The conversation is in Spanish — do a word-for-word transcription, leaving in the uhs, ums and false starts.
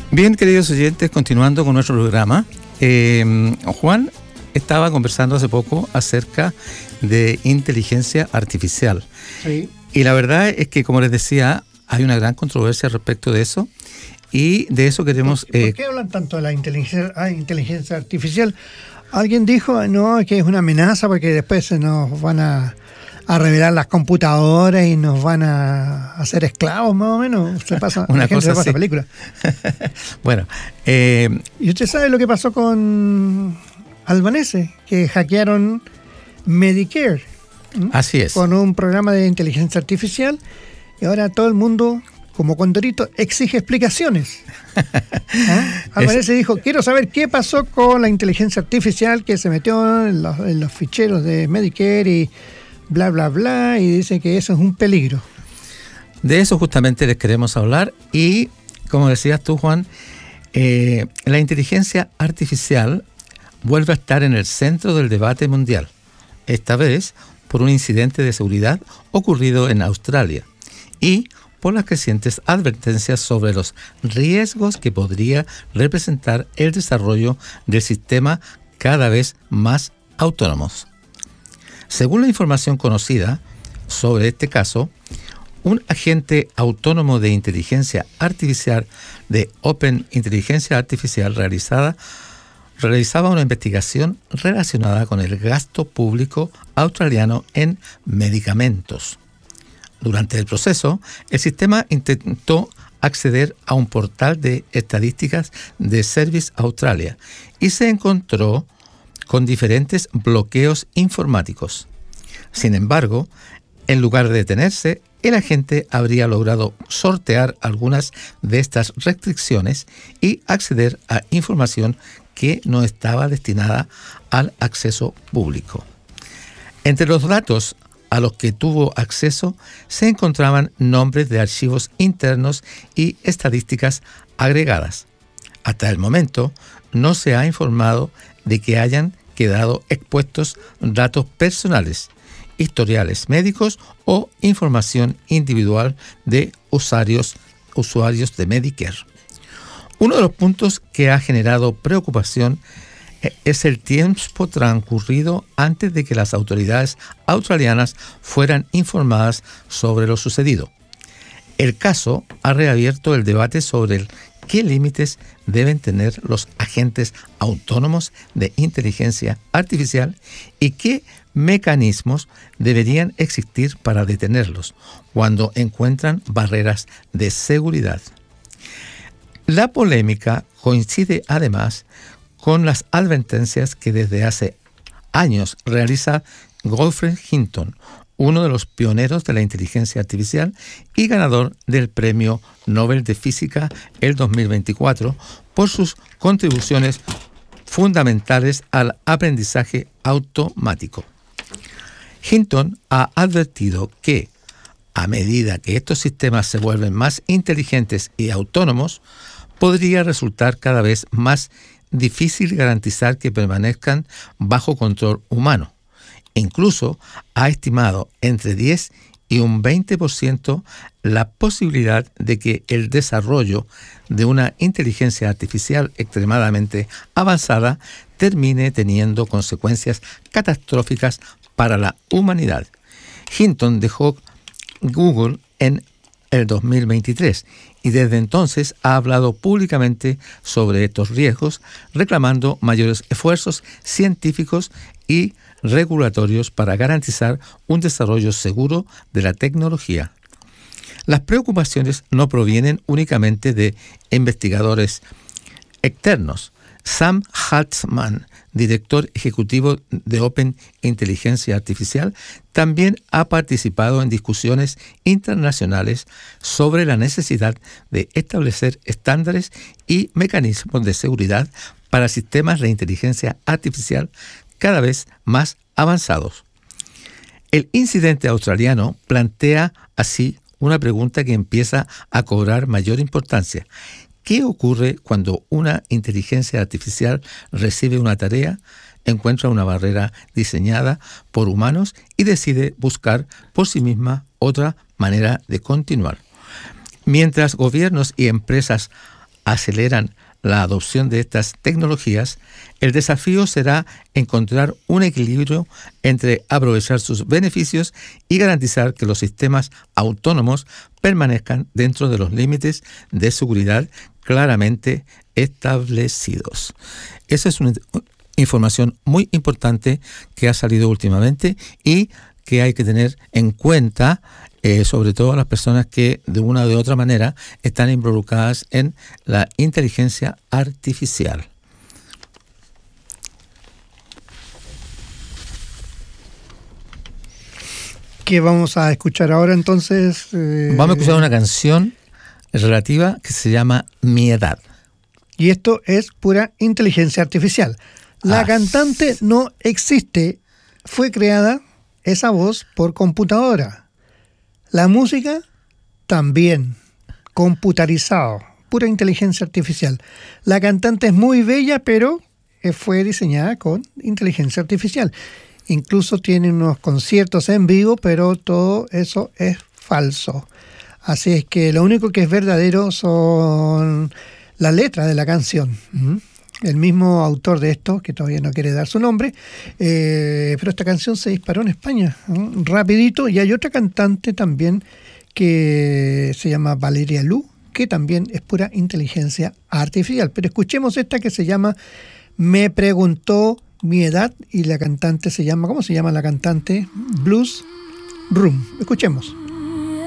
Bien, queridos oyentes, continuando con nuestro programa, eh, Juan estaba conversando hace poco acerca de inteligencia artificial. Sí. Y la verdad es que, como les decía, hay una gran controversia respecto de eso, y de eso queremos... ¿Por, ¿por eh, qué hablan tanto de la inteligencia, ah, inteligencia artificial? Alguien dijo, no, que es una amenaza porque después se nos van a, a revelar las computadoras y nos van a hacer esclavos, más o menos. Se pasa, una la gente cosa se pasa así. película. Bueno, eh, ¿y usted sabe lo que pasó con albaneses? Que hackearon Medicare. ¿m? así es. Con un programa de inteligencia artificial, y ahora todo el mundo, como Condorito, exige explicaciones. ¿Ah? Albanese dijo, quiero saber qué pasó con la inteligencia artificial que se metió en los, en los ficheros de Medicare y bla, bla, bla, y dice que eso es un peligro. De eso justamente les queremos hablar, y como decías tú, Juan, eh, la inteligencia artificial vuelve a estar en el centro del debate mundial, esta vez por un incidente de seguridad ocurrido en Australia y por las crecientes advertencias sobre los riesgos que podría representar el desarrollo del sistema cada vez más autónomos. Según la información conocida sobre este caso, un agente autónomo de inteligencia artificial de Open Inteligencia Artificial realizada, realizaba una investigación relacionada con el gasto público australiano en medicamentos. Durante el proceso, el sistema intentó acceder a un portal de estadísticas de Service Australia y se encontró con diferentes bloqueos informáticos. Sin embargo, en lugar de detenerse, el agente habría logrado sortear algunas de estas restricciones y acceder a información que no estaba destinada al acceso público. Entre los datos a los que tuvo acceso se encontraban nombres de archivos internos y estadísticas agregadas. Hasta el momento no se ha informado de que hayan quedado expuestos datos personales, historiales médicos o información individual de usuarios, usuarios de Medicare. Uno de los puntos que ha generado preocupación es el tiempo transcurrido antes de que las autoridades australianas fueran informadas sobre lo sucedido. El caso ha reabierto el debate sobre el qué límites deben tener los agentes autónomos de inteligencia artificial y qué mecanismos deberían existir para detenerlos cuando encuentran barreras de seguridad. La polémica coincide además con las advertencias que desde hace años realiza Geoffrey Hinton, uno de los pioneros de la inteligencia artificial y ganador del Premio Nobel de Física el dos mil veinticuatro por sus contribuciones fundamentales al aprendizaje automático. Hinton ha advertido que, a medida que estos sistemas se vuelven más inteligentes y autónomos, podría resultar cada vez más difícil garantizar que permanezcan bajo control humano. Incluso ha estimado entre diez y un veinte por ciento la posibilidad de que el desarrollo de una inteligencia artificial extremadamente avanzada termine teniendo consecuencias catastróficas para la humanidad. Hinton dejó Google en el dos mil veintitrés y desde entonces ha hablado públicamente sobre estos riesgos, reclamando mayores esfuerzos científicos y regulatorios para garantizar un desarrollo seguro de la tecnología. Las preocupaciones no provienen únicamente de investigadores externos. Sam Altman, director ejecutivo de Open Inteligencia Artificial, también ha participado en discusiones internacionales sobre la necesidad de establecer estándares y mecanismos de seguridad para sistemas de inteligencia artificial cada vez más avanzados. El incidente australiano plantea así una pregunta que empieza a cobrar mayor importancia. ¿Qué ocurre cuando una inteligencia artificial recibe una tarea, encuentra una barrera diseñada por humanos y decide buscar por sí misma otra manera de continuar? Mientras gobiernos y empresas aceleran la adopción de estas tecnologías, el desafío será encontrar un equilibrio entre aprovechar sus beneficios y garantizar que los sistemas autónomos permanezcan dentro de los límites de seguridad claramente establecidos. Esa es una información muy importante que ha salido últimamente y que hay que tener en cuenta, eh, sobre todo las personas que de una u de otra manera están involucradas en la inteligencia artificial. ¿Qué vamos a escuchar ahora entonces? Eh... Vamos a escuchar una canción relativa que se llama Mi Edad. Y esto es pura inteligencia artificial. La ah. cantante no existe, fue creada esa voz por computadora. La música también, computarizado, pura inteligencia artificial. La cantante es muy bella, pero fue diseñada con inteligencia artificial. Incluso tiene unos conciertos en vivo, pero todo eso es falso. Así es que lo único que es verdadero son las letras de la canción. ¿Mm? El mismo autor de esto, que todavía no quiere dar su nombre, eh, pero esta canción se disparó en España, ¿no? Rapidito, y hay otra cantante también que se llama Valeria Lu, que también es pura inteligencia artificial. Pero escuchemos esta que se llama Me Preguntó Mi Edad, y la cantante se llama, ¿cómo se llama la cantante? Blues Room. Escuchemos.